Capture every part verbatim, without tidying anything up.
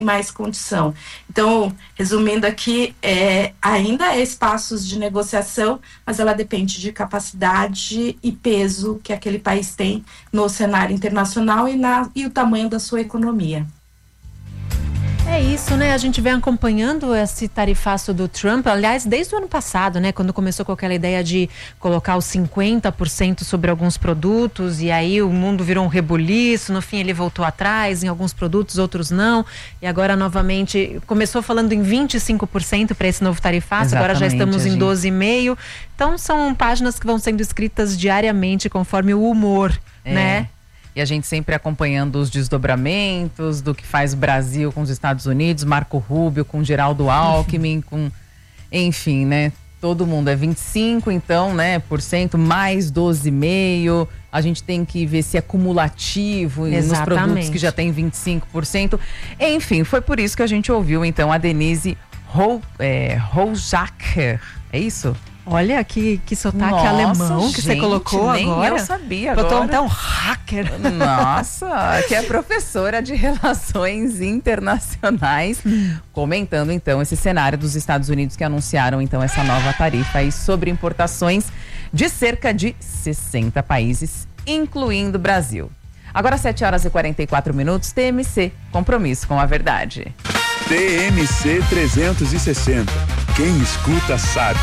mais condição. Então, resumindo aqui, é, ainda há espaços de negociação, mas ela depende de capacidade e peso que aquele país tem no cenário internacional e, na, e o tamanho da sua economia. É isso, né? A gente vem acompanhando esse tarifaço do Trump, aliás, desde o ano passado, né? Quando começou com aquela ideia de colocar os cinquenta por cento sobre alguns produtos, e aí o mundo virou um rebuliço, no fim ele voltou atrás, em alguns produtos, outros não, e agora novamente, começou falando em vinte e cinco por cento para esse novo tarifaço, exatamente, agora já estamos em doze vírgula cinco por cento, então são páginas que vão sendo escritas diariamente conforme o humor, é. né? E a gente sempre acompanhando os desdobramentos do que faz o Brasil com os Estados Unidos, Marco Rubio com Geraldo Alckmin, com, enfim, né? Todo mundo é vinte e cinco, então, né, por cento, mais doze vírgula cinco. A gente tem que ver se é cumulativo nos produtos que já tem vinte e cinco por cento. Enfim, foi por isso que a gente ouviu, então, a Denise Rojacker. É isso? Olha que, que sotaque Nossa, alemão que gente, você colocou nem agora. Eu sabia agora. Botou até um hacker. Nossa, que é professora de Relações Internacionais, comentando então esse cenário dos Estados Unidos que anunciaram então essa nova tarifa aí sobre importações de cerca de sessenta países, incluindo o Brasil. Agora sete horas e quarenta e quatro minutos, T M C, compromisso com a verdade. T M C trezentos e sessenta, quem escuta sabe.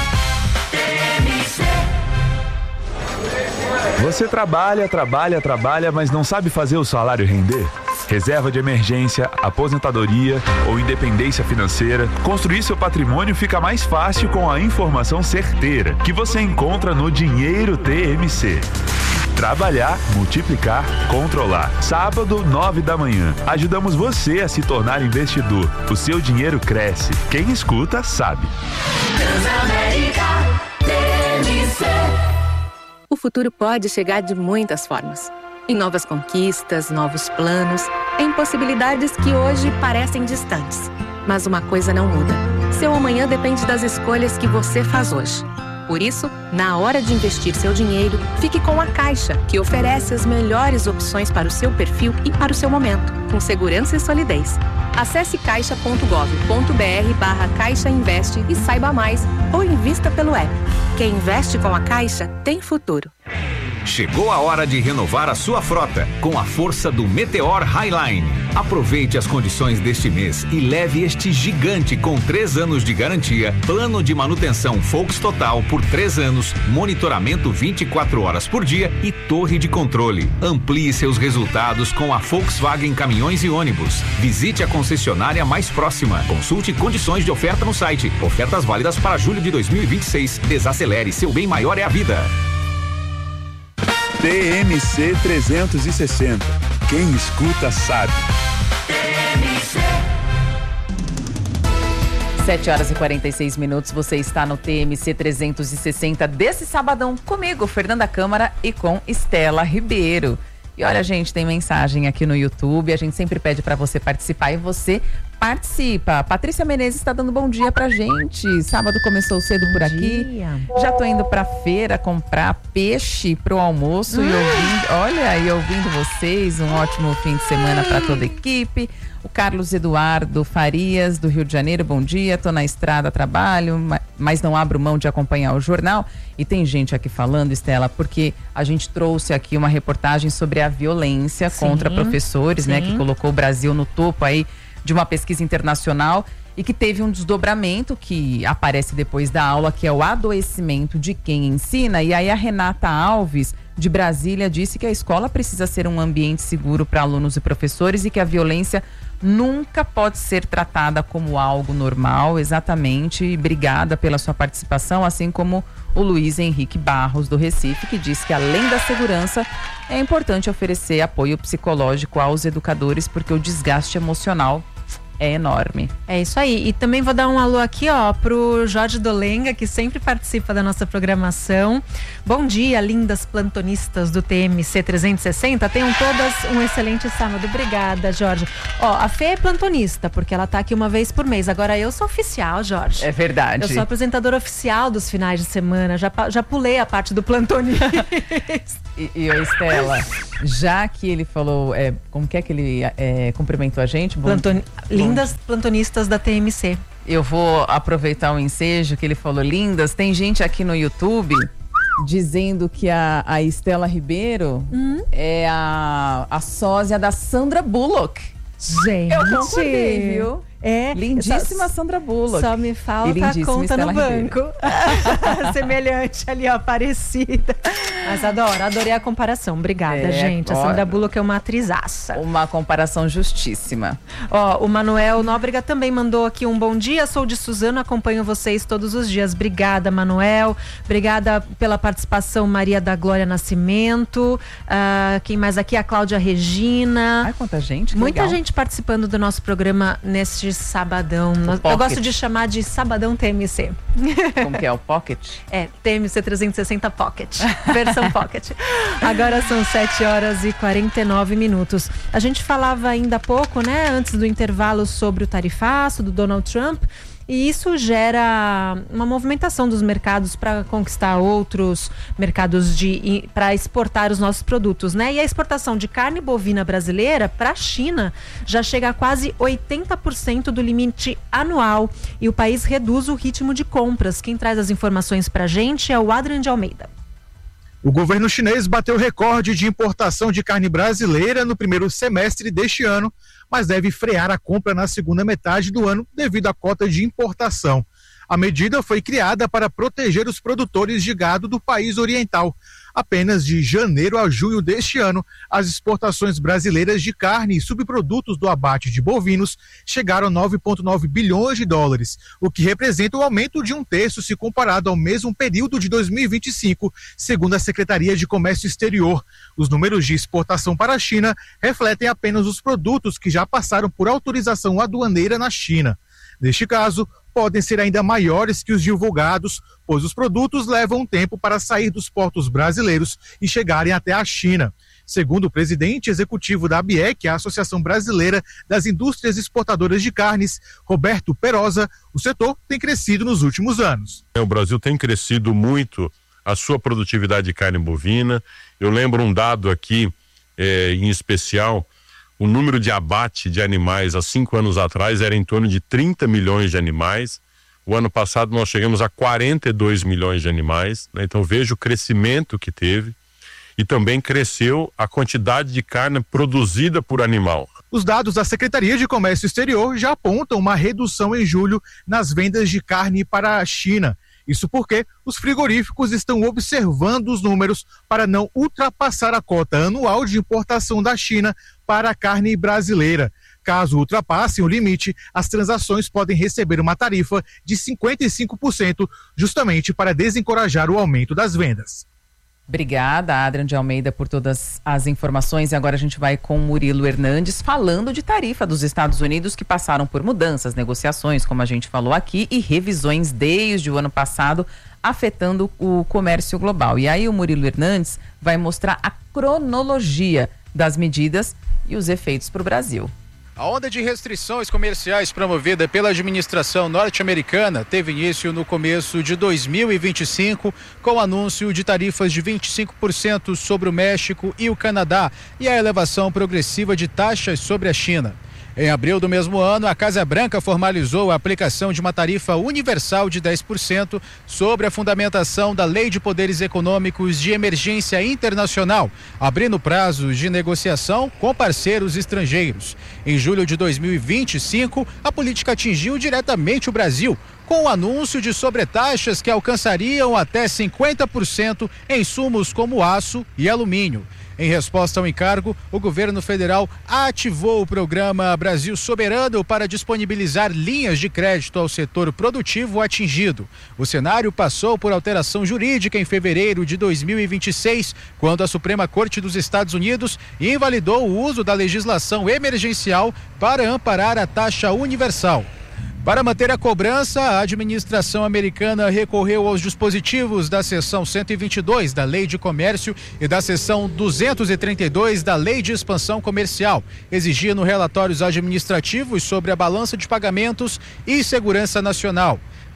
Você trabalha, trabalha, trabalha, mas não sabe fazer o salário render? Reserva de emergência, aposentadoria ou independência financeira, construir seu patrimônio fica mais fácil com a informação certeira que você encontra no Dinheiro T M C. Trabalhar, multiplicar, controlar. Sábado, nove da manhã. Ajudamos você a se tornar investidor. O seu dinheiro cresce. Quem escuta, sabe. O futuro pode chegar de muitas formas. Em novas conquistas, novos planos, em possibilidades que hoje parecem distantes. Mas uma coisa não muda. Seu amanhã depende das escolhas que você faz hoje. Por isso, na hora de investir seu dinheiro, fique com a Caixa, que oferece as melhores opções para o seu perfil e para o seu momento, com segurança e solidez. Acesse caixa ponto gov ponto br barra Caixa Investe e saiba mais, ou invista pelo app. Quem investe com a Caixa tem futuro. Chegou a hora de renovar a sua frota com a força do Meteor Highline. Aproveite as condições deste mês e leve este gigante com três anos de garantia, plano de manutenção Volks Total por três anos, monitoramento vinte e quatro horas por dia e torre de controle. Amplie seus resultados com a Volkswagen Caminhões e Ônibus. Visite a concessionária mais próxima. Consulte condições de oferta no site. Ofertas válidas para julho de dois mil e vinte e seis. Desacelere, seu bem maior é a vida. T M C trezentos e sessenta, quem escuta sabe. sete horas e quarenta e seis minutos, você está no T M C trezentos e sessenta desse sabadão comigo, Fernanda Câmara, e com Estela Ribeiro. E olha, gente, tem mensagem aqui no YouTube, a gente sempre pede para você participar e você participa. Patrícia Menezes está dando bom dia pra gente. Sábado começou cedo bom por aqui. Dia. Já tô indo pra feira comprar peixe pro almoço hum. e ouvindo, olha aí, ouvindo vocês. Um ótimo fim de semana para toda a equipe. O Carlos Eduardo Farias, do Rio de Janeiro, bom dia. Tô na estrada, trabalho, mas não abro mão de acompanhar o jornal. E tem gente aqui falando, Estela, porque a gente trouxe aqui uma reportagem sobre a violência sim, contra professores, sim. né? Que colocou o Brasil no topo aí de uma pesquisa internacional e que teve um desdobramento que aparece depois da aula, que é o adoecimento de quem ensina. E aí a Renata Alves, de Brasília, disse que a escola precisa ser um ambiente seguro para alunos e professores e que a violência nunca pode ser tratada como algo normal. Exatamente. Obrigada pela sua participação, assim como o Luiz Henrique Barros, do Recife, que diz que além da segurança, é importante oferecer apoio psicológico aos educadores, porque o desgaste emocional é enorme. É isso aí. E também vou dar um alô aqui, ó, pro Jorge Dolenga, que sempre participa da nossa programação. Bom dia, lindas plantonistas do T M C trezentos e sessenta. Tenham todas um excelente sábado. Obrigada, Jorge. Ó, a Fê é plantonista, porque ela tá aqui uma vez por mês. Agora eu sou oficial, Jorge. É verdade. Eu sou apresentadora oficial dos finais de semana. Já, já pulei a parte do plantonista. E, e ô, Estela, Já que ele falou, é, como que é que ele é, cumprimentou a gente? Bom, Planton... bom, Lindas plantonistas da T M C. Eu vou aproveitar o ensejo que ele falou, lindas. Tem gente aqui no YouTube dizendo que a, a Estela Ribeiro hum? é a, a sósia da Sandra Bullock. Gente, eu concordei, viu? É, lindíssima só, Sandra Bullock. Só me falta a conta Estela no banco. Semelhante ali, ó, parecida. Mas adoro, adorei a comparação. Obrigada, é, gente. Ó, a Sandra Bullock é uma atrizaça. Uma comparação justíssima. Ó, o Manuel Nóbrega também mandou aqui um bom dia. Sou de Suzano, acompanho vocês todos os dias. Obrigada, Manuel. Obrigada pela participação, Maria da Glória Nascimento. Uh, quem mais aqui? A Cláudia Regina. Ai, quanta gente. Muita legal. gente participando do nosso programa neste sabadão. Eu gosto de chamar de Sabadão T M C. Como que é? O Pocket? É, T M C trezentos e sessenta Pocket. Versão Pocket. Agora são sete horas e quarenta e nove minutos. A gente falava ainda há pouco, né, antes do intervalo, sobre o tarifaço do Donald Trump. E isso gera uma movimentação dos mercados para conquistar outros mercados de para exportar os nossos produtos, né? E a exportação de carne bovina brasileira para a China já chega a quase oitenta por cento do limite anual e o país reduz o ritmo de compras. Quem traz as informações para a gente é o Adrian de Almeida. O governo chinês bateu recorde de importação de carne brasileira no primeiro semestre deste ano, mas deve frear a compra na segunda metade do ano devido à cota de importação. A medida foi criada para proteger os produtores de gado do país oriental. Apenas de janeiro a junho deste ano, as exportações brasileiras de carne e subprodutos do abate de bovinos chegaram a nove vírgula nove bilhões de dólares, o que representa um aumento de um terço se comparado ao mesmo período de dois mil e vinte e cinco, segundo a Secretaria de Comércio Exterior. Os números de exportação para a China refletem apenas os produtos que já passaram por autorização aduaneira na China. Neste caso, podem ser ainda maiores que os divulgados, pois os produtos levam um tempo para sair dos portos brasileiros e chegarem até a China. Segundo o presidente executivo da A B I E C, a Associação Brasileira das Indústrias Exportadoras de Carnes, Roberto Perosa, o setor tem crescido nos últimos anos. O Brasil tem crescido muito a sua produtividade de carne bovina. Eu lembro um dado aqui, eh, em especial, o número de abate de animais há cinco anos atrás era em torno de trinta milhões de animais. O ano passado nós chegamos a quarenta e dois milhões de animais, né? Então veja o crescimento que teve e também cresceu a quantidade de carne produzida por animal. Os dados da Secretaria de Comércio Exterior já apontam uma redução em julho nas vendas de carne para a China. Isso porque os frigoríficos estão observando os números para não ultrapassar a cota anual de importação da China para a carne brasileira. Caso ultrapassem o limite, as transações podem receber uma tarifa de cinquenta e cinco por cento, justamente para desencorajar o aumento das vendas. Obrigada, Adrian de Almeida, por todas as informações. E agora a gente vai com o Murilo Hernandes falando de tarifa dos Estados Unidos que passaram por mudanças, negociações, como a gente falou aqui, e revisões desde o ano passado, afetando o comércio global. E aí o Murilo Hernandes vai mostrar a cronologia das medidas e os efeitos para o Brasil. A onda de restrições comerciais promovida pela administração norte-americana teve início no começo de dois mil e vinte e cinco, com o anúncio de tarifas de vinte e cinco por cento sobre o México e o Canadá e a elevação progressiva de taxas sobre a China. Em abril do mesmo ano, a Casa Branca formalizou a aplicação de uma tarifa universal de dez por cento sobre a fundamentação da Lei de Poderes Econômicos de Emergência Internacional, abrindo prazos de negociação com parceiros estrangeiros. Em julho de dois mil e vinte e cinco, a política atingiu diretamente o Brasil, com o anúncio de sobretaxas que alcançariam até cinquenta por cento em insumos como aço e alumínio. Em resposta ao encargo, o governo federal ativou o programa Brasil Soberano para disponibilizar linhas de crédito ao setor produtivo atingido. O cenário passou por alteração jurídica em fevereiro de dois mil e vinte e seis, quando a Suprema Corte dos Estados Unidos invalidou o uso da legislação emergencial para amparar a taxa universal. Para manter a cobrança, a administração americana recorreu aos dispositivos da seção cento e vinte e dois da Lei de Comércio e da seção duzentos e trinta e dois da Lei de Expansão Comercial, exigindo relatórios administrativos sobre a balança de pagamentos e segurança nacional.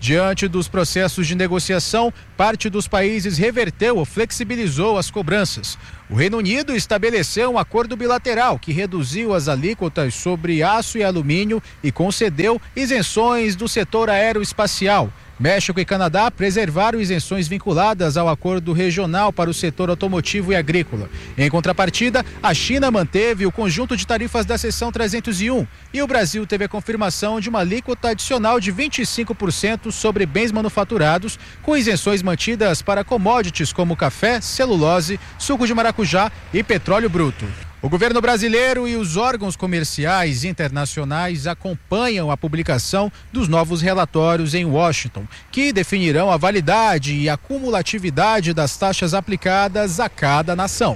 Diante dos processos de negociação, parte dos países reverteu ou flexibilizou as cobranças. O Reino Unido estabeleceu um acordo bilateral que reduziu as alíquotas sobre aço e alumínio e concedeu isenções do setor aeroespacial. México e Canadá preservaram isenções vinculadas ao acordo regional para o setor automotivo e agrícola. Em contrapartida, a China manteve o conjunto de tarifas da seção trezentos e um e o Brasil teve a confirmação de uma alíquota adicional de vinte e cinco por cento sobre bens manufaturados, com isenções mantidas para commodities como café, celulose, suco de maracujá e petróleo bruto. O governo brasileiro e os órgãos comerciais internacionais acompanham a publicação dos novos relatórios em Washington, que definirão a validade e a cumulatividade das taxas aplicadas a cada nação.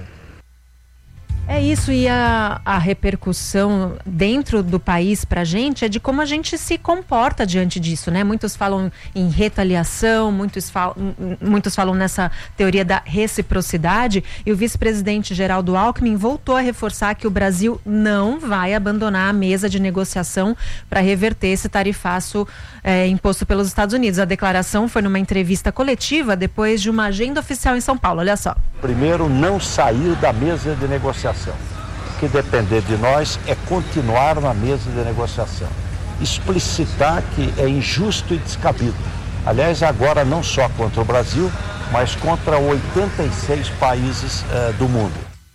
É isso, e a, a repercussão dentro do país pra gente é de como a gente se comporta diante disso, né? Muitos falam em retaliação, muitos falam, muitos falam nessa teoria da reciprocidade, e o vice-presidente Geraldo Alckmin voltou a reforçar que o Brasil não vai abandonar a mesa de negociação para reverter esse tarifaço é, imposto pelos Estados Unidos. A declaração foi numa entrevista coletiva depois de uma agenda oficial em São Paulo. Olha só. Primeiro, não sair da mesa de negociação. O que depender de nós é continuar na mesa de negociação. Explicitar que é injusto e descabido. Aliás, agora não só contra o Brasil, mas contra oitenta e seis países uh, do mundo.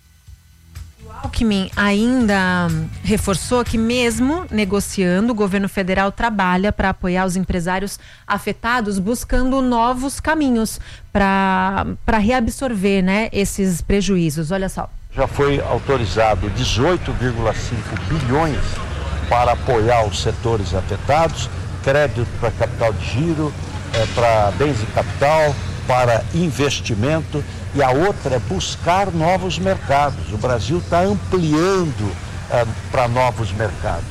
Alckmin ainda reforçou que mesmo negociando, o governo federal trabalha para apoiar os empresários afetados, buscando novos caminhos para para reabsorver, né, esses prejuízos. Olha só. Já foi autorizado dezoito vírgula cinco bilhões para apoiar os setores afetados, crédito para capital de giro, é, para bens de capital, para investimento, e a outra é buscar novos mercados. O Brasil está ampliando é, para novos mercados.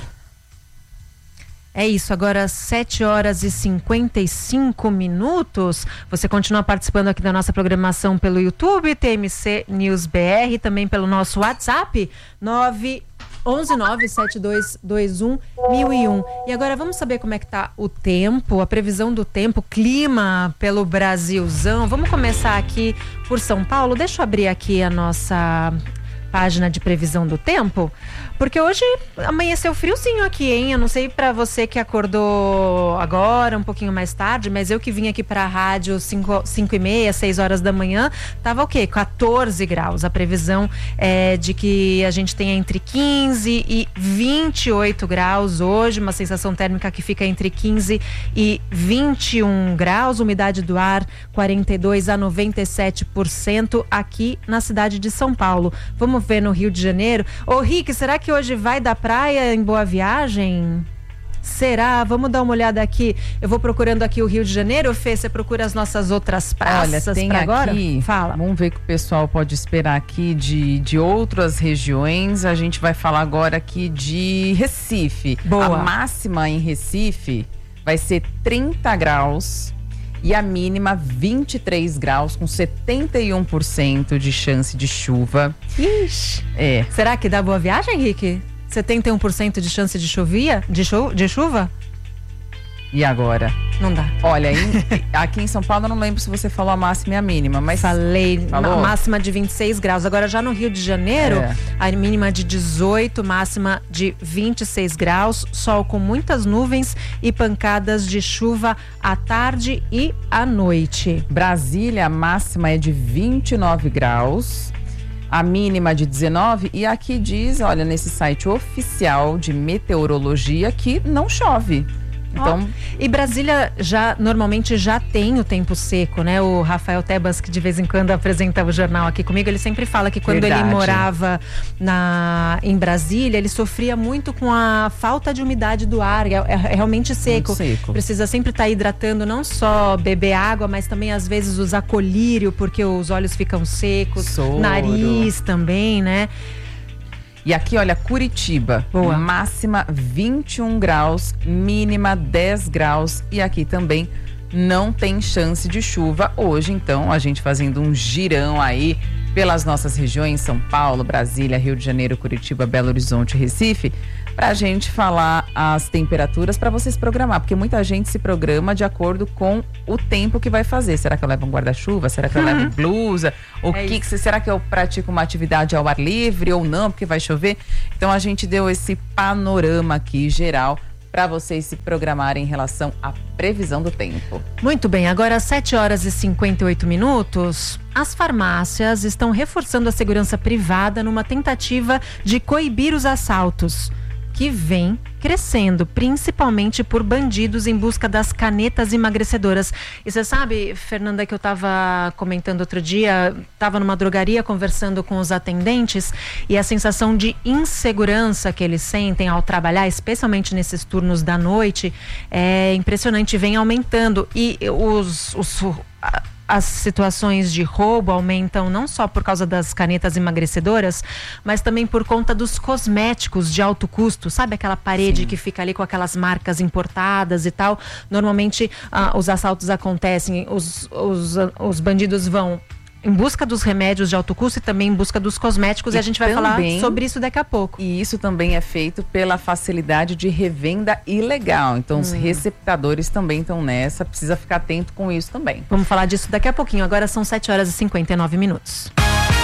É isso, agora sete horas e cinquenta e cinco minutos. Você continua participando aqui da nossa programação pelo YouTube, T M C News B R, também pelo nosso WhatsApp, nove um um nove sete dois dois um mil e um. E agora vamos saber como é que tá o tempo, a previsão do tempo, clima pelo Brasilzão. Vamos começar aqui por São Paulo. Deixa eu abrir aqui a nossa página de previsão do tempo, porque hoje amanheceu friozinho aqui, hein? Eu não sei pra você que acordou agora, um pouquinho mais tarde, mas eu que vim aqui pra rádio cinco e meia, seis horas da manhã, tava o quê? quatorze graus. A previsão é de que a gente tenha entre quinze e vinte e oito graus hoje, uma sensação térmica que fica entre quinze e vinte e um graus, umidade do ar quarenta e dois a noventa e sete por cento aqui na cidade de São Paulo. Vamos ver no Rio de Janeiro. Ô Rick, será que hoje vai da praia em Boa Viagem? Será? Vamos dar uma olhada aqui. Eu vou procurando aqui o Rio de Janeiro. Fê, você procura as nossas outras praças. Olha, tem pra agora? Aqui, fala. Vamos ver o que o pessoal pode esperar aqui de, de outras regiões. A gente vai falar agora aqui de Recife. Boa. A máxima em Recife vai ser trinta graus. E a mínima vinte e três graus, com setenta e um por cento de chance de chuva. Ixi. É. Será que dá Boa Viagem, Rick? setenta e um por cento de chance de chovia? De, chu de chuva? E agora? Não dá. Olha, em, aqui em São Paulo eu não lembro se você falou a máxima e a mínima, mas... Falei, Falou? Máxima de vinte e seis graus. Agora já no Rio de Janeiro, é. a mínima de dezoito, máxima de vinte e seis graus, sol com muitas nuvens e pancadas de chuva à tarde e à noite. Brasília, a máxima é de vinte e nove graus, a mínima de dezenove, e aqui diz, olha, nesse site oficial de meteorologia, que não chove. Então, oh, e Brasília já normalmente já tem o tempo seco, né? O Rafael Tebas, que de vez em quando apresenta o jornal aqui comigo, ele sempre fala que quando Verdade. ele morava na, em Brasília, ele sofria muito com a falta de umidade do ar, é, é realmente seco. seco. Precisa sempre estar tá hidratando, não só beber água, mas também às vezes usar colírio, porque os olhos ficam secos, Soro. nariz também, né? E aqui, olha, Curitiba, Boa. máxima vinte e um graus, mínima dez graus, e aqui também não tem chance de chuva hoje. Então, a gente fazendo um girão aí pelas nossas regiões, São Paulo, Brasília, Rio de Janeiro, Curitiba, Belo Horizonte, Recife, pra gente falar as temperaturas para vocês programar, porque muita gente se programa de acordo com o tempo que vai fazer. Será que eu levo um guarda-chuva? Será que eu levo blusa? O É que, isso. que será que eu pratico uma atividade ao ar livre ou não, porque vai chover? Então a gente deu esse panorama aqui geral para vocês se programarem em relação à previsão do tempo. Muito bem, agora às sete horas e cinquenta e oito minutos, as farmácias estão reforçando a segurança privada numa tentativa de coibir os assaltos, que vem crescendo, principalmente por bandidos em busca das canetas emagrecedoras. E você sabe, Fernanda, que eu estava comentando outro dia, estava numa drogaria conversando com os atendentes e a sensação de insegurança que eles sentem ao trabalhar, especialmente nesses turnos da noite, é impressionante, vem aumentando. E os... os as situações de roubo aumentam não só por causa das canetas emagrecedoras, mas também por conta dos cosméticos de alto custo. Sabe aquela parede Sim. que fica ali com aquelas marcas importadas e tal? Normalmente ah, os assaltos acontecem, os, os, os bandidos vão em busca dos remédios de alto custo e também em busca dos cosméticos, e, e a gente vai também, falar sobre isso daqui a pouco. E isso também é feito pela facilidade de revenda ilegal. Então hum. os receptadores também estão nessa, precisa ficar atento com isso também. Vamos falar disso daqui a pouquinho. Agora são sete horas e cinquenta e nove minutos.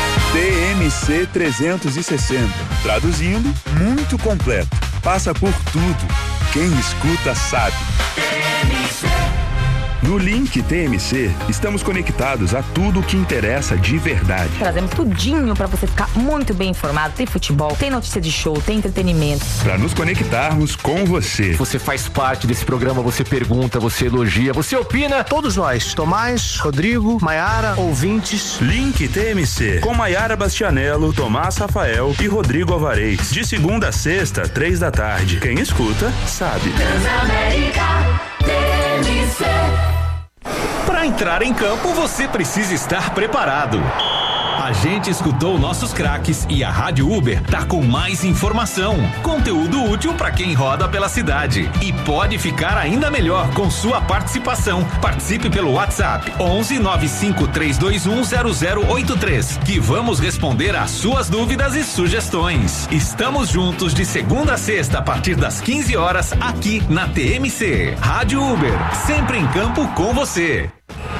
T M C trezentos e sessenta. Traduzindo, muito completo. Passa por tudo. Quem escuta sabe. T M C. No Link T M C, estamos conectados a tudo o que interessa de verdade. Trazemos tudinho para você ficar muito bem informado. Tem futebol, tem notícia de show, tem entretenimento. Para nos conectarmos com você. Você faz parte desse programa, você pergunta, você elogia, você opina. Todos nós, Tomás, Rodrigo, Maiara, ouvintes. Link T M C, com Maiara Bastianello, Tomás Rafael e Rodrigo Alvarez. De segunda a sexta, três da tarde. Quem escuta, sabe. Transamérica T M C. Para entrar em campo, você precisa estar preparado. A gente escutou nossos craques e a Rádio Uber tá com mais informação, conteúdo útil para quem roda pela cidade. E pode ficar ainda melhor com sua participação. Participe pelo WhatsApp onze nove cinco três dois um zero zero oito três, que vamos responder às suas dúvidas e sugestões. Estamos juntos de segunda a sexta a partir das quinze horas aqui na T M C. Rádio Uber, sempre em campo com você.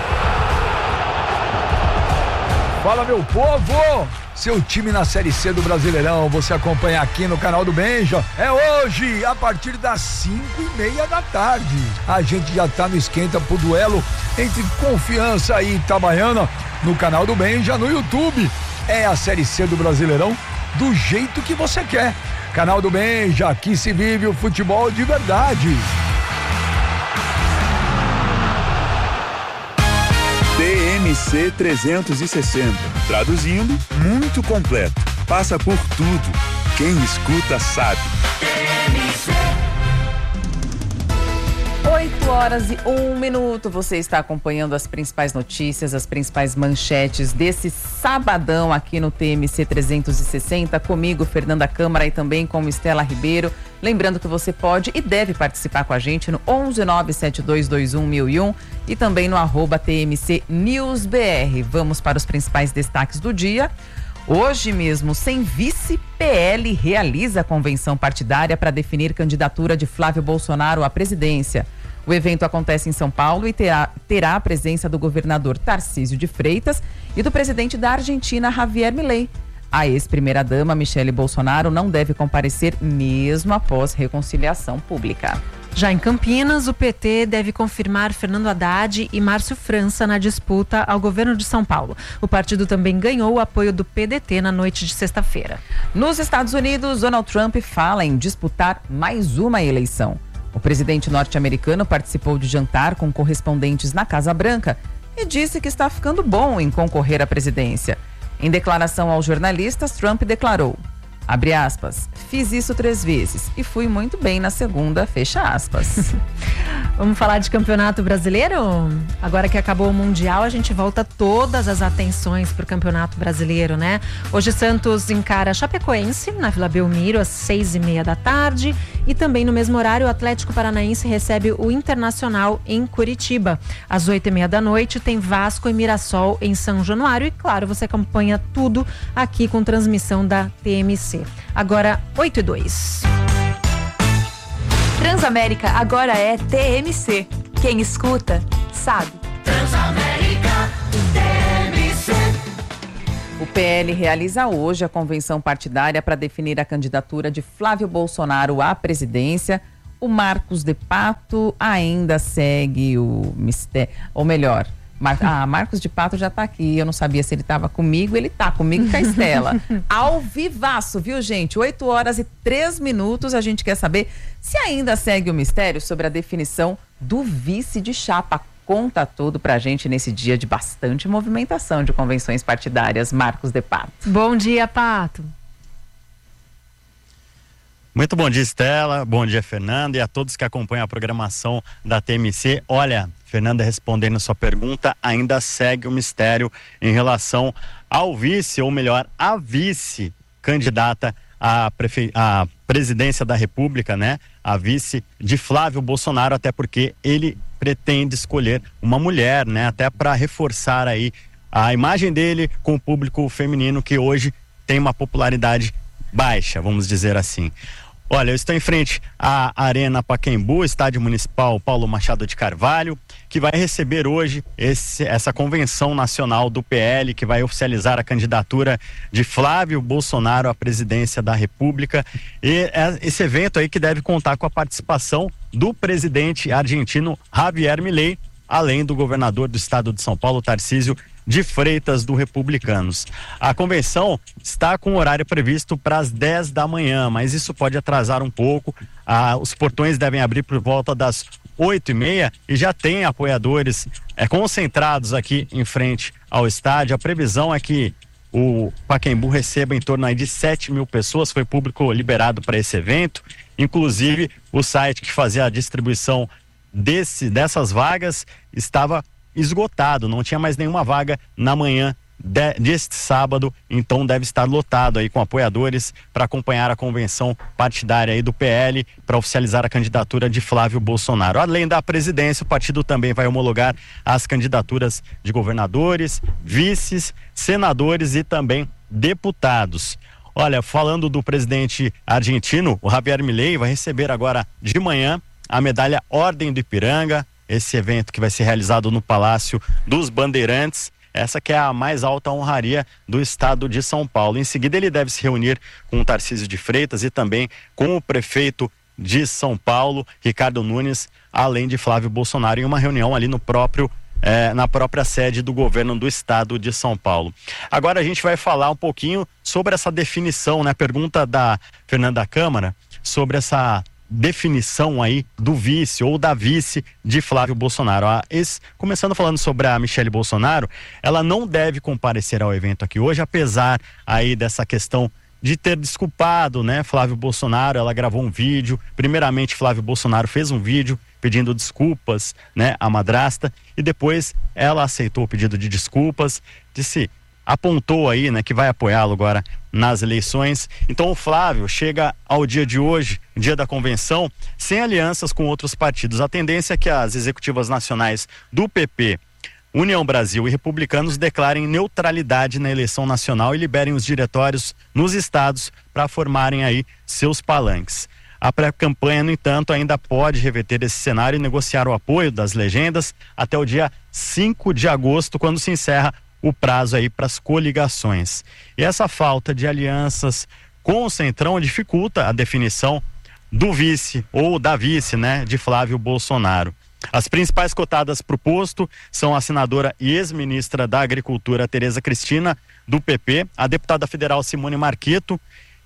Fala, meu povo! Seu time na Série C do Brasileirão, você acompanha aqui no canal do Benja. É hoje, a partir das cinco e meia da tarde. A gente já tá no esquenta pro duelo entre Confiança e Itabaiana no canal do Benja, no YouTube. É a Série C do Brasileirão do jeito que você quer. Canal do Benja, aqui se vive o futebol de verdade. T M C trezentos e sessenta. Traduzindo, muito completo. Passa por tudo. Quem escuta sabe. oito horas e um minuto. Você está acompanhando as principais notícias, as principais manchetes desse sabadão aqui no T M C trezentos e sessenta. Comigo, Fernanda Câmara, e também com Estela Ribeiro. Lembrando que você pode e deve participar com a gente no onze nove sete dois dois um mil e um e também no arroba T M C News B R. Vamos para os principais destaques do dia. Hoje mesmo, sem vice, P L realiza a convenção partidária para definir candidatura de Flávio Bolsonaro à presidência. O evento acontece em São Paulo e terá, terá a presença do governador Tarcísio de Freitas e do presidente da Argentina, Javier Milei. A ex-primeira-dama, Michele Bolsonaro, não deve comparecer mesmo após reconciliação pública. Já em Campinas, o P T deve confirmar Fernando Haddad e Márcio França na disputa ao governo de São Paulo. O partido também ganhou o apoio do P D T na noite de sexta-feira. Nos Estados Unidos, Donald Trump fala em disputar mais uma eleição. O presidente norte-americano participou de jantar com correspondentes na Casa Branca e disse que está ficando bom em concorrer à presidência. Em declaração aos jornalistas, Trump declarou, abre aspas, fiz isso três vezes e fui muito bem na segunda, fecha aspas. Vamos falar de Campeonato Brasileiro? Agora que acabou o Mundial, a gente volta todas as atenções para o Campeonato Brasileiro, né? Hoje Santos encara Chapecoense na Vila Belmiro às seis e meia da tarde e também no mesmo horário o Atlético Paranaense recebe o Internacional em Curitiba. Às oito e meia da noite tem Vasco e Mirassol em São Januário e claro, você acompanha tudo aqui com transmissão da T M C. Agora, oito e dois. Transamérica agora é T M C. Quem escuta, sabe. Transamérica, T M C. O P L realiza hoje a convenção partidária para definir a candidatura de Flávio Bolsonaro à presidência. O Marcos de Pato ainda segue o mistério, ou melhor, Mar... ah, Marcos de Pato já está aqui, eu não sabia se ele estava comigo, ele está comigo e com a Estela. Ao vivaço, viu, gente? oito horas e três minutos, a gente quer saber se ainda segue o mistério sobre a definição do vice de chapa. Conta tudo pra gente nesse dia de bastante movimentação de convenções partidárias. Marcos de Pato. Bom dia, Pato. Muito bom dia, Estela. Bom dia, Fernanda, e a todos que acompanham a programação da T M C. Olha, Fernanda, respondendo a sua pergunta, ainda segue o mistério em relação ao vice, ou melhor, a vice-candidata à, prefe... à presidência da República, né? A vice de Flávio Bolsonaro, até porque ele pretende escolher uma mulher, né? Até para reforçar aí a imagem dele com o público feminino, que hoje tem uma popularidade baixa, vamos dizer assim. Olha, eu estou em frente à Arena Pacaembu, Estádio Municipal Paulo Machado de Carvalho, que vai receber hoje esse, essa convenção nacional do P L, que vai oficializar a candidatura de Flávio Bolsonaro à presidência da República. E é esse evento aí que deve contar com a participação do presidente argentino Javier Milei, além do governador do estado de São Paulo, Tarcísio de Freitas, do Republicanos. A convenção está com o horário previsto para as dez da manhã, mas isso pode atrasar um pouco. Ah, os portões devem abrir por volta das oito e meia e já tem apoiadores é, concentrados aqui em frente ao estádio. A previsão é que o Pacaembu receba em torno aí de sete mil pessoas, foi público liberado para esse evento. Inclusive, o site que fazia a distribuição desse, dessas vagas estava esgotado, não tinha mais nenhuma vaga na manhã de, deste sábado, então deve estar lotado aí com apoiadores para acompanhar a convenção partidária aí do P L para oficializar a candidatura de Flávio Bolsonaro. Além da presidência, o partido também vai homologar as candidaturas de governadores, vices, senadores e também deputados. Olha, falando do presidente argentino, o Javier Milei vai receber agora de manhã a medalha Ordem do Ipiranga, esse evento que vai ser realizado no Palácio dos Bandeirantes, essa que é a mais alta honraria do estado de São Paulo. Em seguida, ele deve se reunir com o Tarcísio de Freitas e também com o prefeito de São Paulo, Ricardo Nunes, além de Flávio Bolsonaro, em uma reunião ali no próprio, eh, na própria sede do governo do estado de São Paulo. Agora a gente vai falar um pouquinho sobre essa definição, né? Pergunta da Fernanda Câmara sobre essa definição aí do vice ou da vice de Flávio Bolsonaro. A ex, começando falando sobre a Michele Bolsonaro, ela não deve comparecer ao evento aqui hoje, apesar aí dessa questão de ter desculpado, né, Flávio Bolsonaro. Ela gravou um vídeo, primeiramente Flávio Bolsonaro fez um vídeo pedindo desculpas, né, à madrasta, e depois ela aceitou o pedido de desculpas, disse, apontou aí, né, que vai apoiá-lo agora nas eleições. Então o Flávio chega ao dia de hoje, dia da convenção, sem alianças com outros partidos. A tendência é que as executivas nacionais do P P, União Brasil e Republicanos declarem neutralidade na eleição nacional e liberem os diretórios nos estados para formarem aí seus palanques. A pré-campanha, no entanto, ainda pode reverter esse cenário e negociar o apoio das legendas até o dia cinco de agosto, quando se encerra o prazo aí para as coligações. E essa falta de alianças com o Centrão dificulta a definição do vice ou da vice, né, de Flávio Bolsonaro. As principais cotadas para o posto são a senadora e ex-ministra da Agricultura Tereza Cristina, do P P, a deputada federal Simone Marquito,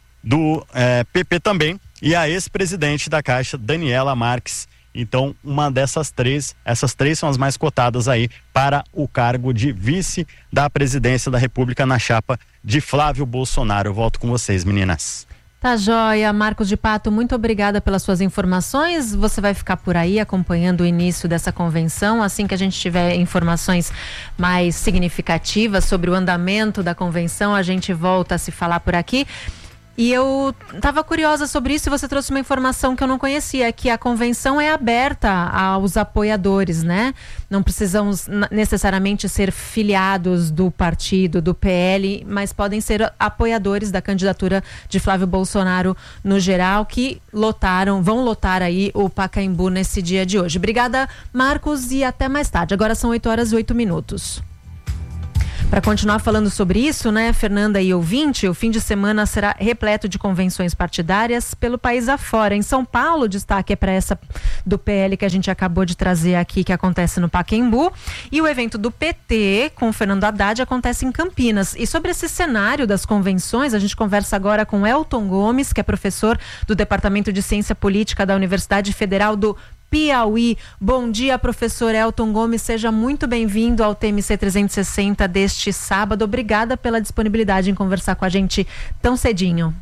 do eh, P P também, e a ex-presidente da Caixa, Daniela Marques. Então, uma dessas três, essas três são as mais cotadas aí para o cargo de vice da presidência da República na chapa de Flávio Bolsonaro. Eu volto com vocês, meninas. Tá joia, Marcos de Pato, muito obrigada pelas suas informações. Você vai ficar por aí acompanhando o início dessa convenção. Assim que a gente tiver informações mais significativas sobre o andamento da convenção, a gente volta a se falar por aqui. E eu estava curiosa sobre isso e você trouxe uma informação que eu não conhecia, que a convenção é aberta aos apoiadores, né? Não precisamos necessariamente ser filiados do partido, do P L, mas podem ser apoiadores da candidatura de Flávio Bolsonaro no geral, que lotaram, vão lotar aí o Pacaembu nesse dia de hoje. Obrigada, Marcos, e até mais tarde. Agora são oito horas e oito minutos. Para continuar falando sobre isso, né, Fernanda e ouvinte, o fim de semana será repleto de convenções partidárias pelo país afora. Em São Paulo, o destaque é para essa do P L que a gente acabou de trazer aqui, que acontece no Pacaembu. E o evento do P T com o Fernando Haddad acontece em Campinas. E sobre esse cenário das convenções, a gente conversa agora com Elton Gomes, que é professor do Departamento de Ciência Política da Universidade Federal do Piauí. Bom dia, professor Elton Gomes, seja muito bem-vindo ao T M C trezentos e sessenta deste sábado. Obrigada pela disponibilidade em conversar com a gente tão cedinho.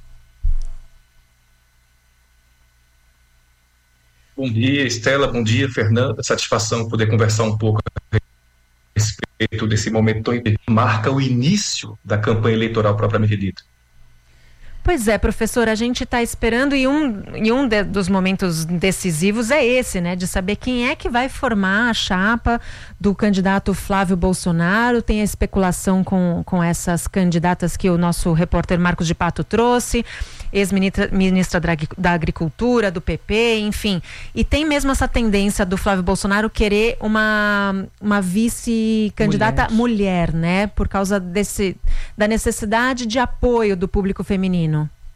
Bom dia, Estela, bom dia, Fernanda. Satisfação poder conversar um pouco a respeito desse momento que marca o início da campanha eleitoral propriamente dita. Pois é, professor, a gente está esperando e um, e um de, dos momentos decisivos é esse, né? De saber quem é que vai formar a chapa do candidato Flávio Bolsonaro. Tem a especulação com, com essas candidatas que o nosso repórter Marcos de Pato trouxe, ex-ministra ministra da Agricultura, do P P, enfim. E tem mesmo essa tendência do Flávio Bolsonaro querer uma, uma vice-candidata mulher. mulher, né? Por causa desse, da necessidade de apoio do público feminino.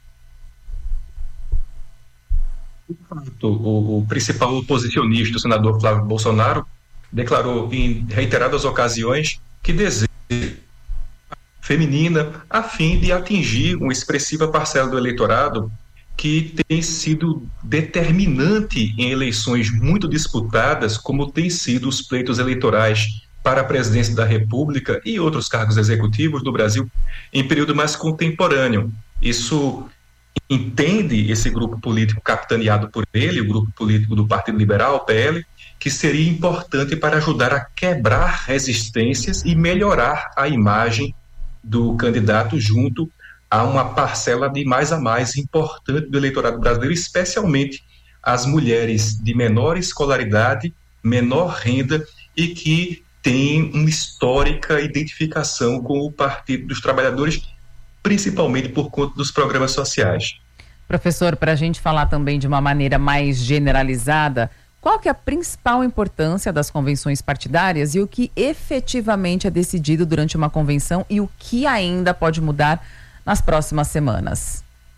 O, o principal oposicionista, o senador Flávio Bolsonaro, declarou em reiteradas ocasiões que deseja feminina a fim de atingir uma expressiva parcela do eleitorado que tem sido determinante em eleições muito disputadas, como tem sido os pleitos eleitorais para a presidência da República e outros cargos executivos do Brasil em período mais contemporâneo. Isso entende esse grupo político capitaneado por ele, o grupo político do Partido Liberal, o P L, que seria importante para ajudar a quebrar resistências e melhorar a imagem do candidato junto a uma parcela de mais a mais importante do eleitorado brasileiro, especialmente as mulheres de menor escolaridade, menor renda e que têm uma histórica identificação com o Partido dos Trabalhadores, principalmente por conta dos programas sociais. Professor, para a gente falar também de uma maneira mais generalizada, qual que é a principal importância das convenções partidárias e o que efetivamente é decidido durante uma convenção e o que ainda pode mudar nas próximas semanas?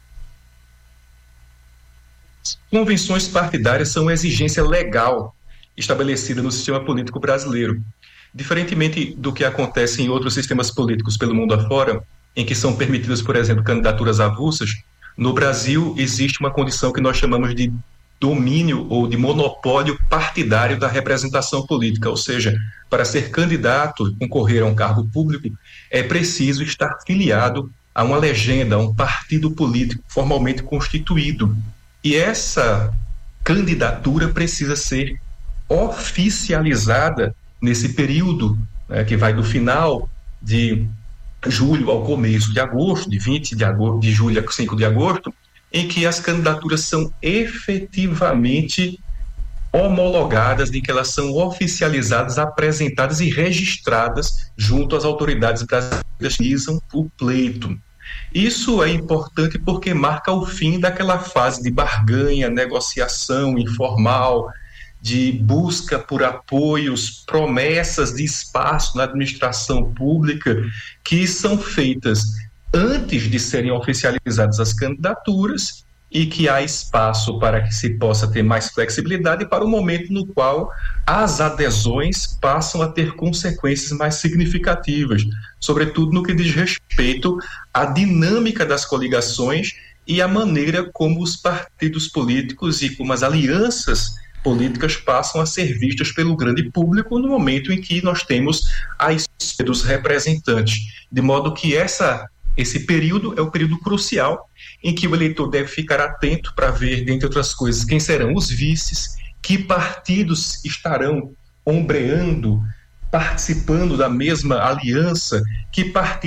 As convenções partidárias são uma exigência legal estabelecida no sistema político brasileiro. Diferentemente do que acontece em outros sistemas políticos pelo mundo afora, em que são permitidas, por exemplo, candidaturas avulsas, no Brasil existe uma condição que nós chamamos de domínio ou de monopólio partidário da representação política, ou seja, para ser candidato e concorrer a um cargo público, é preciso estar filiado a uma legenda, a um partido político formalmente constituído. E essa candidatura precisa ser oficializada nesse período, né, que vai do final de julho ao começo de agosto, de vinte de, agosto, de julho a cinco de agosto, em que as candidaturas são efetivamente homologadas, em que elas são oficializadas, apresentadas e registradas junto às autoridades brasileiras que realizam o pleito. Isso é importante porque marca o fim daquela fase de barganha, negociação informal, de busca por apoios, promessas de espaço na administração pública que são feitas antes de serem oficializadas as candidaturas e que há espaço para que se possa ter mais flexibilidade para o momento no qual as adesões passam a ter consequências mais significativas, sobretudo no que diz respeito à dinâmica das coligações e à maneira como os partidos políticos e como as alianças políticas passam a ser vistas pelo grande público no momento em que nós temos a escolha dos representantes. De modo que essa, esse período é o período crucial em que o eleitor deve ficar atento para ver, dentre outras coisas, quem serão os vices, que partidos estarão ombreando, participando da mesma aliança, que partidos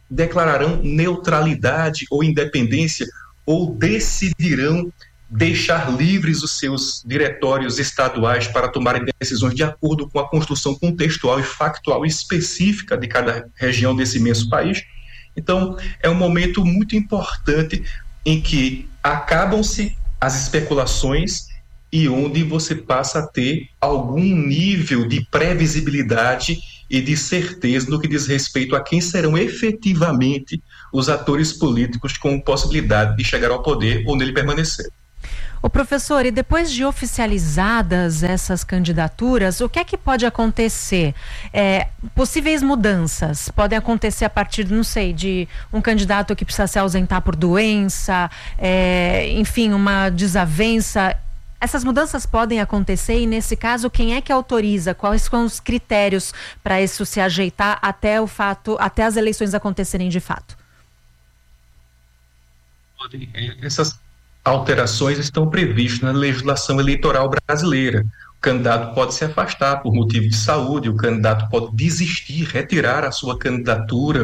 declararão neutralidade ou independência ou decidirão deixar livres os seus diretórios estaduais para tomarem decisões de acordo com a construção contextual e factual específica de cada região desse imenso país. Então, é um momento muito importante em que acabam-se as especulações e onde você passa a ter algum nível de previsibilidade e de certeza no que diz respeito a quem serão efetivamente os atores políticos com possibilidade de chegar ao poder ou nele permanecer. Ô professor, e depois de oficializadas essas candidaturas, o que é que pode acontecer? É, possíveis mudanças podem acontecer a partir, não sei, de um candidato que precisa se ausentar por doença, é, enfim, uma desavença. Essas mudanças podem acontecer e, nesse caso, quem é que autoriza? Quais são os critérios para isso se ajeitar até o fato, até as eleições acontecerem de fato? Essas alterações estão previstas na legislação eleitoral brasileira. O candidato pode se afastar por motivo de saúde, o candidato pode desistir, retirar a sua candidatura,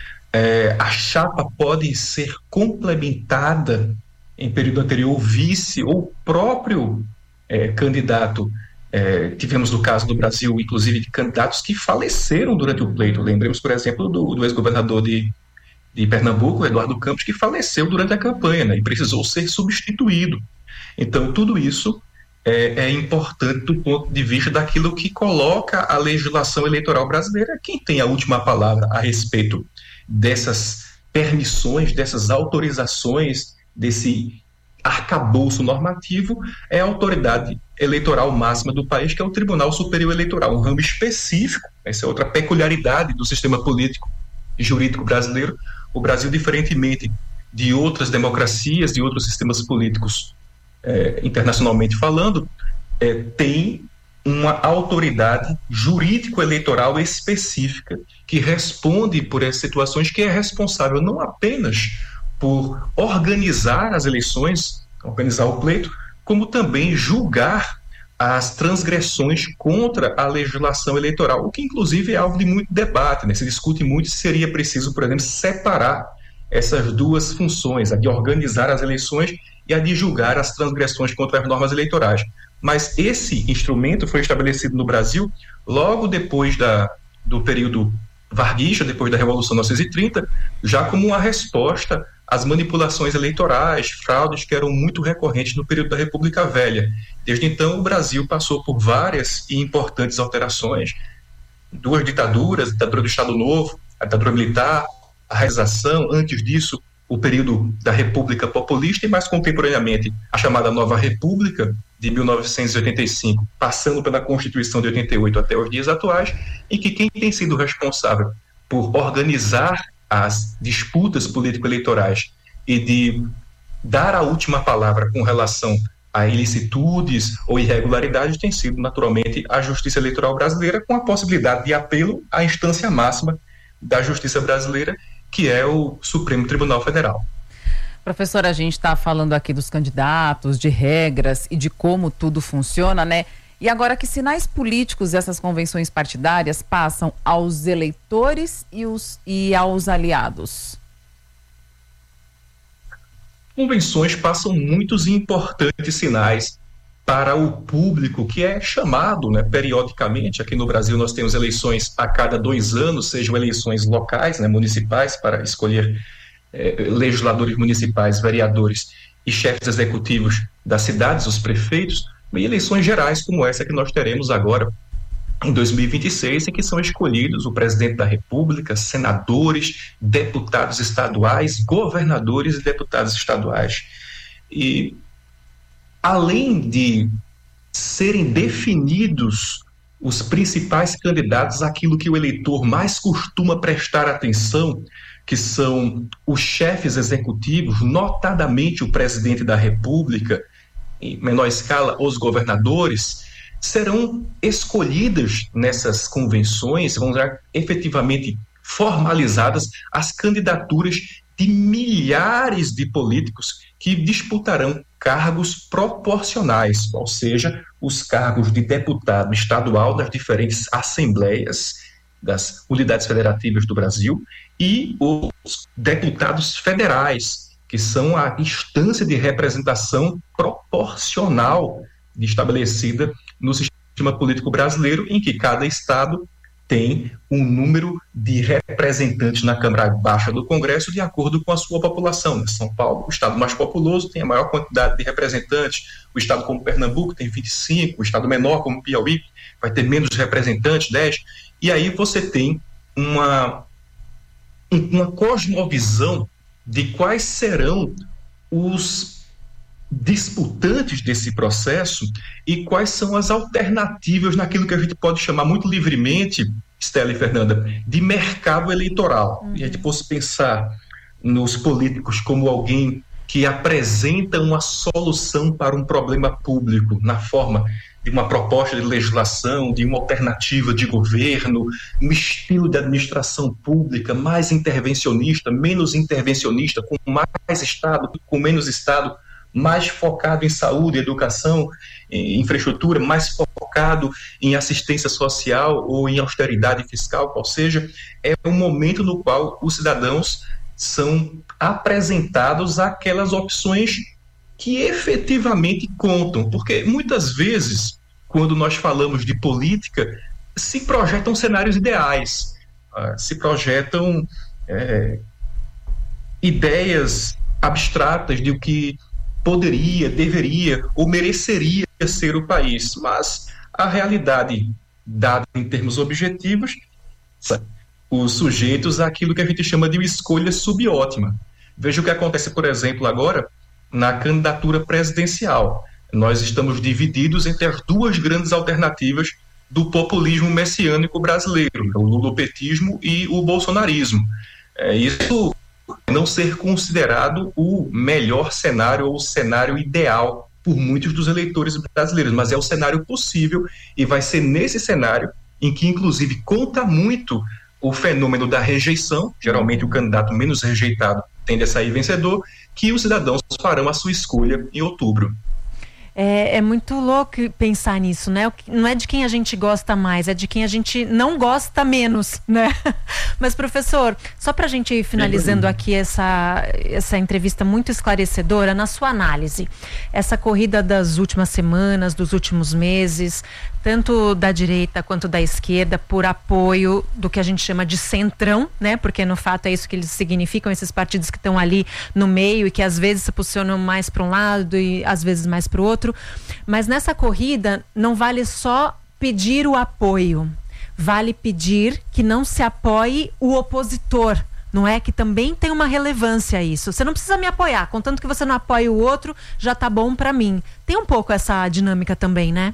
é, a chapa pode ser complementada em período anterior, o vice ou o próprio é, candidato. É, tivemos no caso do Brasil, inclusive, de candidatos que faleceram durante o pleito. Lembremos, por exemplo, do, do ex-governador de de Pernambuco, Eduardo Campos, que faleceu durante a campanha, né, e precisou ser substituído. Então, tudo isso é, é importante do ponto de vista daquilo que coloca a legislação eleitoral brasileira. Quem tem a última palavra a respeito dessas permissões, dessas autorizações, desse arcabouço normativo, é a autoridade eleitoral máxima do país, que é o Tribunal Superior Eleitoral, um ramo específico. Essa é outra peculiaridade do sistema político e jurídico brasileiro. O Brasil, diferentemente de outras democracias, de outros sistemas políticos, é, internacionalmente falando, é, tem uma autoridade jurídico-eleitoral específica que responde por essas situações, que é responsável não apenas por organizar as eleições, organizar o pleito, como também julgar as transgressões contra a legislação eleitoral, o que inclusive é alvo de muito debate, né? Se discute muito se seria preciso, por exemplo, separar essas duas funções, a de organizar as eleições e a de julgar as transgressões contra as normas eleitorais. Mas esse instrumento foi estabelecido no Brasil logo depois da, do período varguista, depois da Revolução de mil novecentos e trinta, já como uma resposta às manipulações eleitorais, fraudes que eram muito recorrentes no período da República Velha. Desde então, o Brasil passou por várias e importantes alterações, duas ditaduras, a ditadura do Estado Novo, a ditadura militar, a realização, antes disso, o período da República Populista e, mais contemporaneamente, a chamada Nova República, de mil novecentos e oitenta e cinco, passando pela Constituição de oitenta e oito até os dias atuais, em que quem tem sido responsável por organizar as disputas político-eleitorais e de dar a última palavra com relação a ilicitudes ou irregularidades tem sido, naturalmente, a Justiça Eleitoral Brasileira, com a possibilidade de apelo à instância máxima da Justiça Brasileira, que é o Supremo Tribunal Federal. Professora, a gente está falando aqui dos candidatos, de regras e de como tudo funciona, né? E agora, que sinais políticos essas convenções partidárias passam aos eleitores e, os, e aos aliados? Convenções passam muitos e importantes sinais para o público que é chamado, né, periodicamente. Aqui no Brasil nós temos eleições a cada dois anos, sejam eleições locais, né, municipais, para escolher eh, legisladores municipais, vereadores e chefes executivos das cidades, os prefeitos, e eleições gerais como essa que nós teremos agora em dois mil e vinte e seis, em que são escolhidos o presidente da República, senadores, deputados estaduais, governadores e deputados estaduais. E além de serem definidos os principais candidatos, aquilo que o eleitor mais costuma prestar atenção, que são os chefes executivos, notadamente o presidente da República, em menor escala, os governadores, serão escolhidas nessas convenções, vão ser efetivamente formalizadas as candidaturas de milhares de políticos que disputarão cargos proporcionais, ou seja, os cargos de deputado estadual das diferentes assembleias das unidades federativas do Brasil, e os deputados federais, que são a instância de representação proporcional estabelecida no sistema político brasileiro, em que cada estado tem um número de representantes na Câmara Baixa do Congresso de acordo com a sua população. São Paulo, o estado mais populoso, tem a maior quantidade de representantes. O estado como Pernambuco tem vinte e cinco, o estado menor como Piauí vai ter menos representantes, dez. E aí você tem uma, uma cosmovisão de quais serão os disputantes desse processo e quais são as alternativas naquilo que a gente pode chamar muito livremente, Estela e Fernanda, de mercado eleitoral. Uhum. E a gente fosse pensar nos políticos como alguém que apresenta uma solução para um problema público na forma de uma proposta de legislação, de uma alternativa de governo, um estilo de administração pública mais intervencionista, menos intervencionista, com mais Estado, com menos Estado, mais focado em saúde, educação, em infraestrutura, mais focado em assistência social ou em austeridade fiscal, ou seja, é um momento no qual os cidadãos são apresentados àquelas opções que efetivamente contam, porque muitas vezes, quando nós falamos de política, se projetam cenários ideais, uh, se projetam é, ideias abstratas de o que poderia, deveria ou mereceria ser o país, mas a realidade dada em termos objetivos, os sujeitos àquilo que a gente chama de uma escolha subótima. Veja o que acontece, por exemplo, agora na candidatura presidencial. Nós estamos divididos entre as duas grandes alternativas do populismo messiânico brasileiro, o lulopetismo e o bolsonarismo. É, isso não ser considerado o melhor cenário ou o cenário ideal por muitos dos eleitores brasileiros, mas é o cenário possível e vai ser nesse cenário em que, inclusive, conta muito o fenômeno da rejeição, geralmente o candidato menos rejeitado tende a sair vencedor, que os cidadãos farão a sua escolha em outubro. É, é muito louco pensar nisso, né? Não é de quem a gente gosta mais, é de quem a gente não gosta menos, né? Mas, professor, só para a gente ir finalizando aqui essa, essa entrevista muito esclarecedora, na sua análise, essa corrida das últimas semanas, dos últimos meses, tanto da direita quanto da esquerda, por apoio do que a gente chama de centrão, né? Porque no fato é isso que eles significam, esses partidos que estão ali no meio e que às vezes se posicionam mais para um lado e às vezes mais para o outro. Mas nessa corrida não vale só pedir o apoio, vale pedir que não se apoie o opositor. Não é que também tem uma relevância isso. Você não precisa me apoiar, contanto que você não apoie o outro, já tá bom para mim. Tem um pouco essa dinâmica também, né?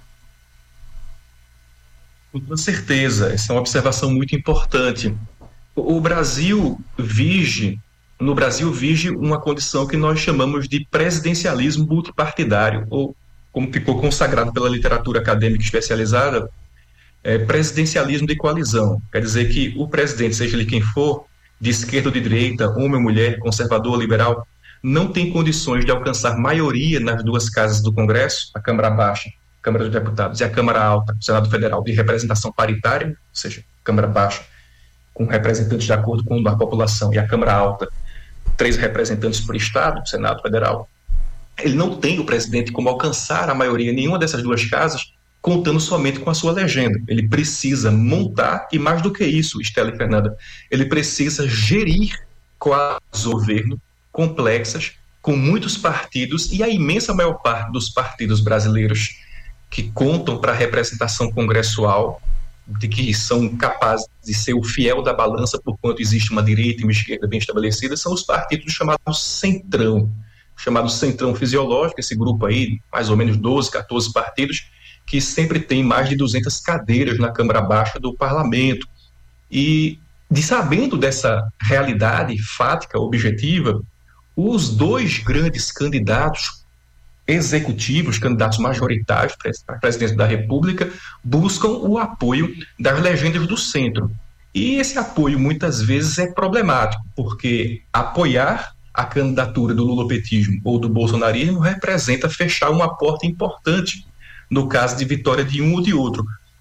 Com certeza, essa é uma observação muito importante. O Brasil vige, no Brasil vige uma condição que nós chamamos de presidencialismo multipartidário, ou como ficou consagrado pela literatura acadêmica especializada, é presidencialismo de coalizão. Quer dizer que o presidente, seja ele quem for, de esquerda ou de direita, homem ou mulher, conservador ou liberal, não tem condições de alcançar maioria nas duas casas do Congresso, a Câmara Baixa, Câmara dos Deputados, e a Câmara Alta, o Senado Federal, de representação paritária, ou seja, Câmara Baixa, com representantes de acordo com a população, e a Câmara Alta, três representantes por Estado, o Senado Federal. Ele não tem o presidente como alcançar a maioria em nenhuma dessas duas casas, contando somente com a sua legenda. Ele precisa montar, e mais do que isso, Estela e Fernanda, ele precisa gerir coalizões de governo complexas, com muitos partidos, e a imensa maior parte dos partidos brasileiros que contam para a representação congressual, de que são capazes de ser o fiel da balança por quanto existe uma direita e uma esquerda bem estabelecida, são os partidos chamados centrão, chamado centrão fisiológico, esse grupo aí, mais ou menos doze, catorze partidos, que sempre tem mais de duzentas cadeiras na Câmara Baixa do Parlamento. E, de sabendo dessa realidade fática, objetiva, os dois grandes candidatos executivos, candidatos majoritários para a presidência da República, buscam o apoio das legendas do centro. E esse apoio, muitas vezes, é problemático, porque apoiar a candidatura do lulopetismo ou do bolsonarismo representa fechar uma porta importante no caso de vitória de um ou de outro.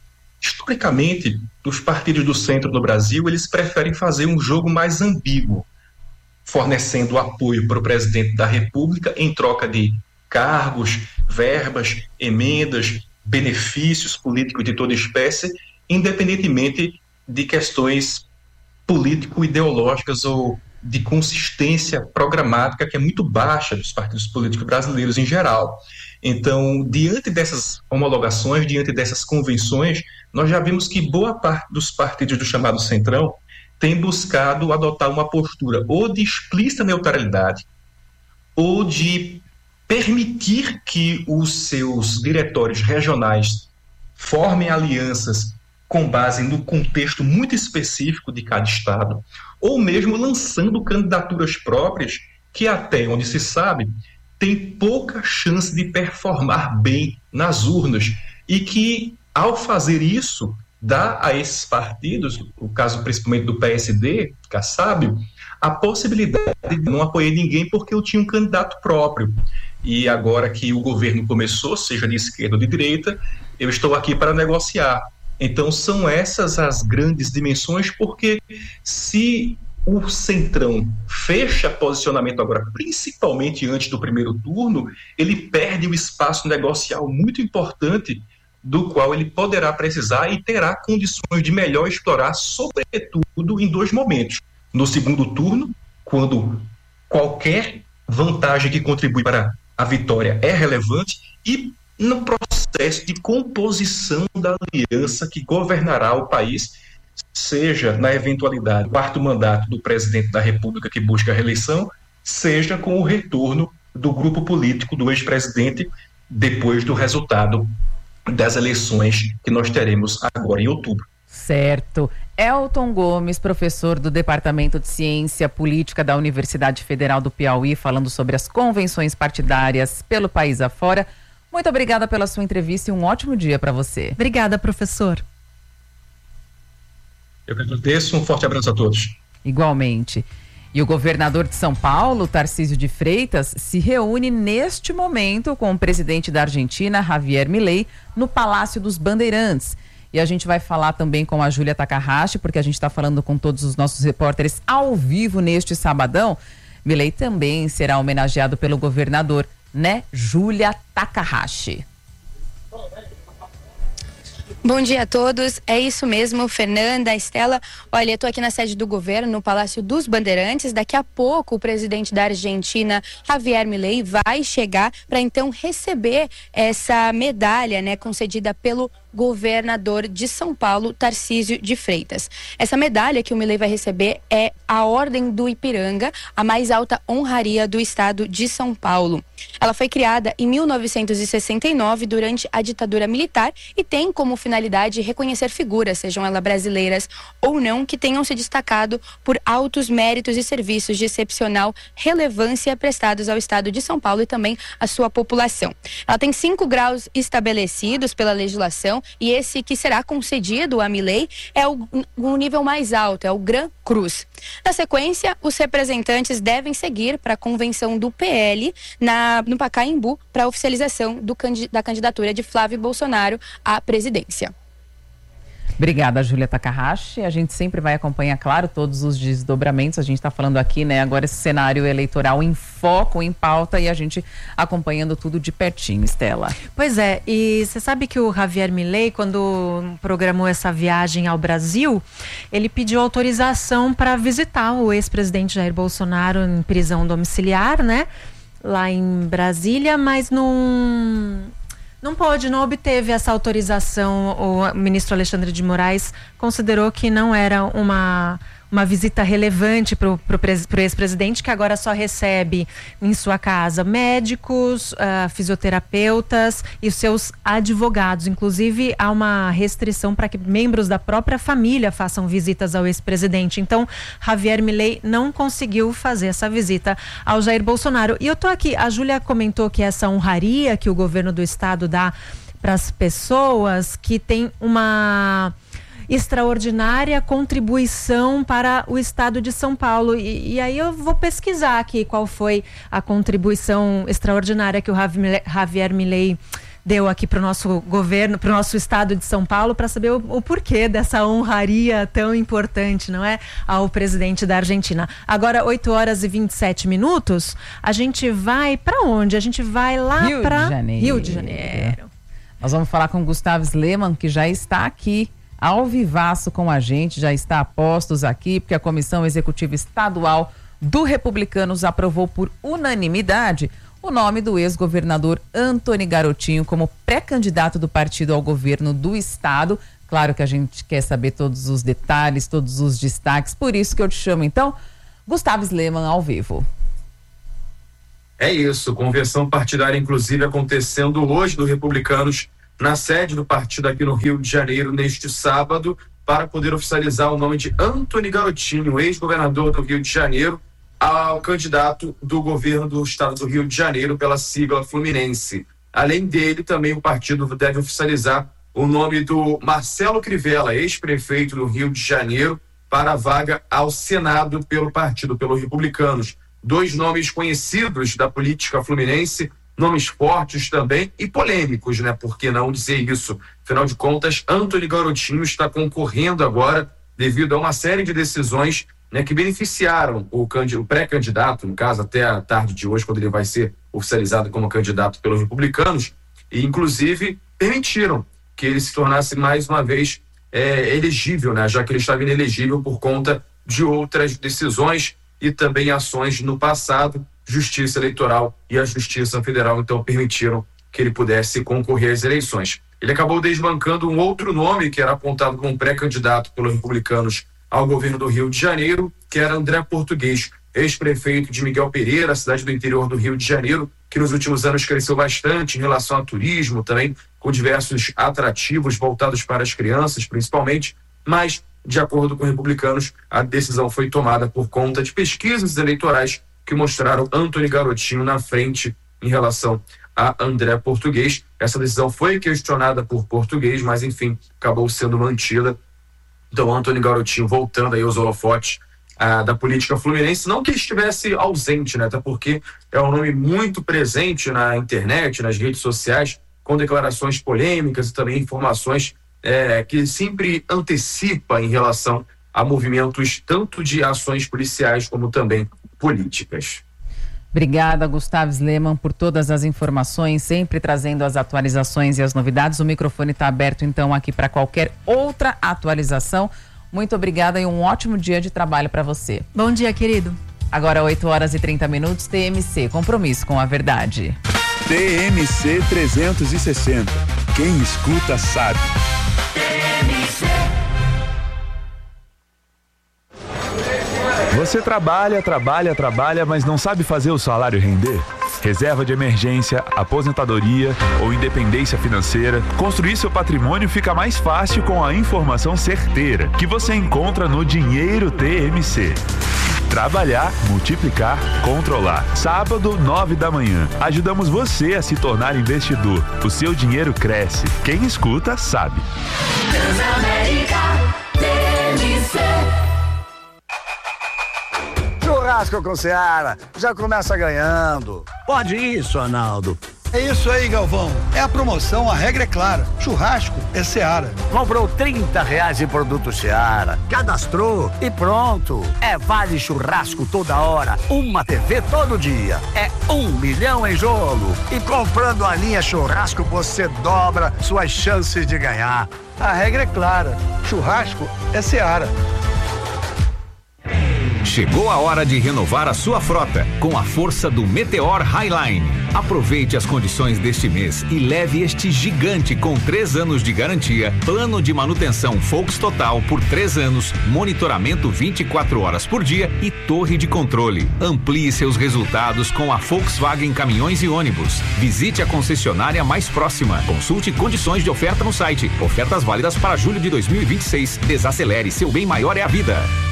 Historicamente, os partidos do centro no Brasil, eles preferem fazer um jogo mais ambíguo, fornecendo apoio para o presidente da República em troca de cargos, verbas, emendas, benefícios políticos de toda espécie, independentemente de questões político-ideológicas ou de consistência programática que é muito baixa dos partidos políticos brasileiros em geral. Então, diante dessas homologações, diante dessas convenções, nós já vimos que boa parte dos partidos do chamado Centrão tem buscado adotar uma postura ou de explícita neutralidade ou de permitir que os seus diretórios regionais formem alianças com base no contexto muito específico de cada estado, ou mesmo lançando candidaturas próprias que, até onde se sabe, tem pouca chance de performar bem nas urnas e que, ao fazer isso, dá a esses partidos, o caso principalmente do P S D, Kassab, a possibilidade de não apoiar ninguém porque eu tinha um candidato próprio. E agora que o governo começou, seja de esquerda ou de direita, eu estou aqui para negociar. Então são essas as grandes dimensões, porque se o Centrão fecha posicionamento agora, principalmente antes do primeiro turno, ele perde o espaço negocial muito importante do qual ele poderá precisar e terá condições de melhor explorar, sobretudo em dois momentos. No segundo turno, quando qualquer vantagem que contribui para a vitória é relevante, e no processo de composição da aliança que governará o país, seja na eventualidade do quarto mandato do presidente da República que busca a reeleição, seja com o retorno do grupo político do ex-presidente depois do resultado das eleições que nós teremos agora em outubro. Certo. Elton Gomes, professor do Departamento de Ciência Política da Universidade Federal do Piauí, falando sobre as convenções partidárias pelo país afora. Muito obrigada pela sua entrevista e um ótimo dia para você. Obrigada, professor. Eu que agradeço, um forte abraço a todos. Igualmente. E o governador de São Paulo, Tarcísio de Freitas, se reúne neste momento com o presidente da Argentina, Javier Milei, no Palácio dos Bandeirantes. E a gente vai falar também com a Júlia Takahashi, porque a gente está falando com todos os nossos repórteres ao vivo neste sabadão. Milei também será homenageado pelo governador, né? Júlia Takahashi. Bom dia a todos, é isso mesmo, Fernanda, Estela. Olha, eu estou aqui na sede do governo, no Palácio dos Bandeirantes. Daqui a pouco o presidente da Argentina, Javier Milei, vai chegar para então receber essa medalha, né, concedida pelo governador de São Paulo, Tarcísio de Freitas. Essa medalha que o Milei vai receber é a Ordem do Ipiranga, a mais alta honraria do estado de São Paulo. Ela foi criada em mil novecentos e sessenta e nove durante a ditadura militar e tem como finalidade reconhecer figuras, sejam elas brasileiras ou não, que tenham se destacado por altos méritos e serviços de excepcional relevância prestados ao estado de São Paulo e também à sua população. Ela tem cinco graus estabelecidos pela legislação e esse que será concedido a Milei é o, o nível mais alto, é o Gran Cruz. Na sequência, os representantes devem seguir para a convenção do P L na, no Pacaembu para a oficialização do, da candidatura de Flávio Bolsonaro à presidência. Obrigada, Júlia Takahashi. A gente sempre vai acompanhar, claro, todos os desdobramentos. A gente está falando aqui, né, agora esse cenário eleitoral em foco, em pauta, e a gente acompanhando tudo de pertinho, Estela. Pois é, e você sabe que o Javier Milei, quando programou essa viagem ao Brasil, ele pediu autorização para visitar o ex-presidente Jair Bolsonaro em prisão domiciliar, né, lá em Brasília, mas não... Não pôde, não obteve essa autorização. O ministro Alexandre de Moraes considerou que não era uma, uma visita relevante para o ex-presidente, que agora só recebe em sua casa médicos, uh, fisioterapeutas e seus advogados. Inclusive, há uma restrição para que membros da própria família façam visitas ao ex-presidente. Então, Javier Milei não conseguiu fazer essa visita ao Jair Bolsonaro. E eu tô aqui, a Júlia comentou que essa honraria que o governo do estado dá para as pessoas que tem uma extraordinária contribuição para o estado de São Paulo. E, e aí eu vou pesquisar aqui qual foi a contribuição extraordinária que o Javier Milei deu aqui para o nosso governo, para o nosso estado de São Paulo, para saber o, o porquê dessa honraria tão importante, não é? Ao presidente da Argentina. Agora, oito horas e vinte e sete minutos, a gente vai para onde? A gente vai lá para Rio de Janeiro. Nós vamos falar com Gustavo Sleman, que já está aqui ao vivaço com a gente, já está a postos aqui, porque a Comissão Executiva Estadual do Republicanos aprovou por unanimidade o nome do ex-governador Antony Garotinho como pré-candidato do partido ao governo do estado. Claro que a gente quer saber todos os detalhes, todos os destaques, por isso que eu te chamo então, Gustavo Sleman ao vivo. É isso, convenção partidária inclusive acontecendo hoje do Republicanos na sede do partido aqui no Rio de Janeiro neste sábado para poder oficializar o nome de Antony Garotinho, ex-governador do Rio de Janeiro, ao candidato do governo do estado do Rio de Janeiro pela sigla Fluminense. Além dele, também o partido deve oficializar o nome do Marcelo Crivella, ex-prefeito do Rio de Janeiro, para a vaga ao Senado pelo partido, pelos Republicanos. Dois nomes conhecidos da política fluminense, nomes fortes também e polêmicos, né? Por que não dizer isso? Afinal de contas, Antony Garotinho está concorrendo agora devido a uma série de decisões, né, que beneficiaram o, o pré-candidato, no caso até a tarde de hoje, quando ele vai ser oficializado como candidato pelos Republicanos, e inclusive permitiram que ele se tornasse mais uma vez é, elegível, né? Já que ele estava inelegível por conta de outras decisões e também ações no passado. Justiça Eleitoral e a Justiça Federal então permitiram que ele pudesse concorrer às eleições. Ele acabou desbancando um outro nome que era apontado como pré-candidato pelos Republicanos ao governo do Rio de Janeiro, que era André Português, ex-prefeito de Miguel Pereira, cidade do interior do Rio de Janeiro, que nos últimos anos cresceu bastante em relação ao turismo, também com diversos atrativos voltados para as crianças, principalmente, mas, de acordo com Republicanos, a decisão foi tomada por conta de pesquisas eleitorais que mostraram Antony Garotinho na frente em relação a André Português. Essa decisão foi questionada por Português, mas enfim, acabou sendo mantida. Então, Antony Garotinho voltando aí aos holofotes ah, da política fluminense, não que ele estivesse ausente, né? Até porque é um nome muito presente na internet, nas redes sociais, com declarações polêmicas e também informações eh, que sempre antecipa em relação a movimentos tanto de ações policiais como também políticas. Obrigada, Gustavo Sleman, por todas as informações, sempre trazendo as atualizações e as novidades. O microfone está aberto, então, aqui para qualquer outra atualização. Muito obrigada e um ótimo dia de trabalho para você. Bom dia, querido. Agora, oito horas e trinta minutos, T M C, compromisso com a verdade. T M C trezentos e sessenta. Quem escuta sabe. T M C. Você trabalha, trabalha, trabalha, mas não sabe fazer o salário render? Reserva de emergência, aposentadoria ou independência financeira, construir seu patrimônio fica mais fácil com a informação certeira que você encontra no Dinheiro T M C. Trabalhar, multiplicar, controlar. Sábado, nove da manhã. Ajudamos você a se tornar investidor. O seu dinheiro cresce. Quem escuta, sabe. Transamérica T M C. Churrasco com Seara, já começa ganhando. Pode isso, Arnaldo. É isso aí, Galvão. É a promoção, a regra é clara. Churrasco é Seara. Comprou trinta reais em produto Seara, cadastrou e pronto. É vale churrasco toda hora, uma T V todo dia. É um milhão em jogo. E comprando a linha churrasco, você dobra suas chances de ganhar. A regra é clara. Churrasco é Seara. Chegou a hora de renovar a sua frota com a força do Meteor Highline. Aproveite as condições deste mês e leve este gigante com três anos de garantia, plano de manutenção Focus Total por três anos, monitoramento vinte e quatro horas por dia e torre de controle. Amplie seus resultados com a Volkswagen Caminhões e Ônibus. Visite a concessionária mais próxima. Consulte condições de oferta no site. Ofertas válidas para julho de dois mil e vinte e seis. Desacelere, seu bem maior é a vida.